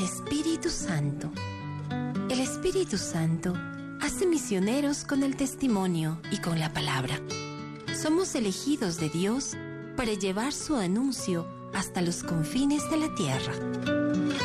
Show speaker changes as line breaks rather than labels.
Espíritu Santo. El Espíritu Santo hace misioneros con el testimonio y con la palabra. Somos elegidos de Dios para llevar su anuncio hasta los confines de la tierra.